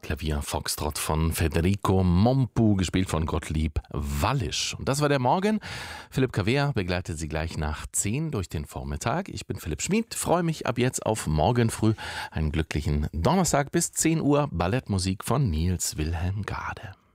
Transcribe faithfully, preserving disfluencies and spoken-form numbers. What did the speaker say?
Klavier Foxtrott von Federico Mompu, gespielt von Gottlieb Wallisch. Und das war der Morgen. Philipp Kavea begleitet Sie gleich nach zehn durch den Vormittag. Ich bin Philipp Schmid, freue mich ab jetzt auf morgen früh. Einen glücklichen Donnerstag bis zehn Uhr. Ballettmusik von Niels Wilhelm Gade.